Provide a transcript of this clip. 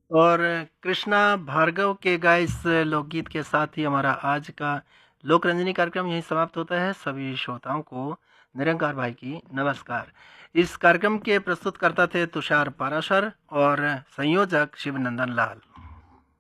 और कृष्णा भार्गव के गाए इस लोकगीत के साथ ही हमारा आज का लोक रंजनी कार्यक्रम यहीं समाप्त होता है। सभी श्रोताओं को निरंकार भाई की नमस्कार। इस कार्यक्रम के प्रस्तुतकर्ता थे तुषार पाराशर और संयोजक शिवनंदन लाल।